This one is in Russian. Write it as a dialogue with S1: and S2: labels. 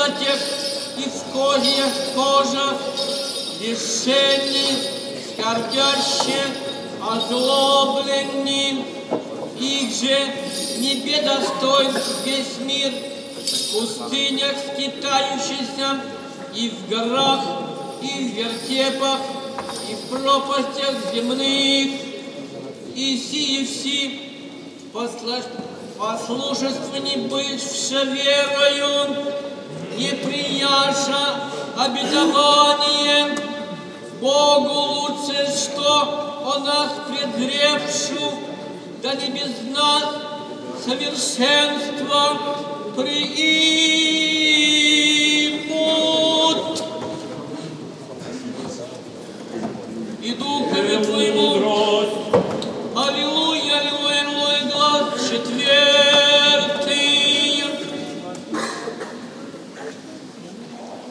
S1: комнатах и в козьих кожах, лишенные, скорбящие, озлобленные, их же не достоин весь мир, в пустынях скитающийся, и в горах, и в вертепах, и в пропастях земных, и сии все послушествование бывши верою, не прияша обетование, Богу лучше, что о нас предгребшу, да не без нас совершенство приидет.